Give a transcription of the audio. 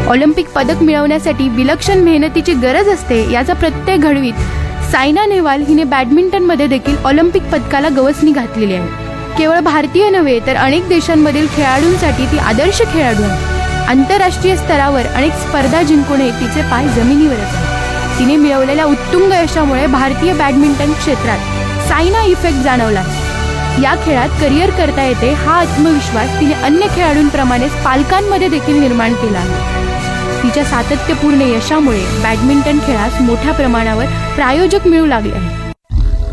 Olympic पदक मिळवण्यासाठी विलक्षण मेहनतीची गरज असते याचा प्रत्यय घडवीत सायना नेहवाल हिने बॅडमिंटनमध्ये देखील ऑलिम्पिक पदकाला गवसणी घातलेली आहे. केवळ भारतीय नव्हे तर अनेक देशांमधील खेळाडूंसाठी ती आदर्श खेळाडू आहे. आंतरराष्ट्रीय स्तरावर अनेक स्पर्धा जिंकूनही तिचे पाय जमिनीवरच आहेत. तिने मिळवलेल्या उत्तुंग यशामुळे भारतीय बॅडमिंटन क्षेत्रात सायना इफेक्ट जाणवला. या खेळात करिअर करता येते हा आत्मविश्वास तिने अन्य खेळाडूंप्रमाणेच पालकांमध्ये देखील निर्माण केला आहे. तिच्या सातत्यपूर्ण यशामुळे बॅडमिंटन खेळास मोठ्या प्रमाणावर प्रायोजक मिळू लागले आहेत.